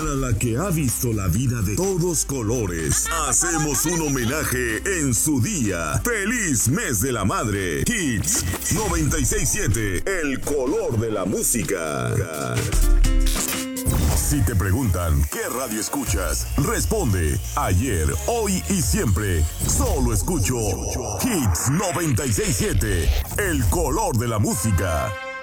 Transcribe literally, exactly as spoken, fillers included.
Para la que ha visto la vida de todos colores, hacemos un homenaje en su día. ¡Feliz mes de la madre! Hits noventa y seis punto siete, el color de la música. Si te preguntan qué radio escuchas, responde ayer, hoy y siempre. Solo escucho Hits noventa y seis punto siete, el color de la música.